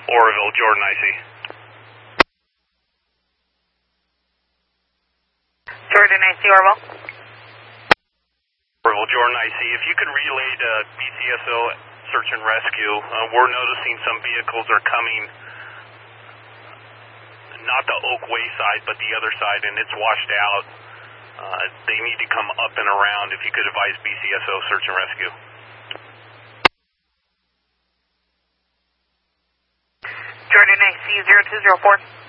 Oroville, Jordan, I see. Jordan, I see Oroville. Oroville, Jordan, I see. If you could relay to BCSO search and rescue, we're noticing some vehicles are coming, not the Oak Way side, but the other side, and it's washed out. They need to come up and around. If you could advise BCSO search and rescue. Jordan, I see 0204.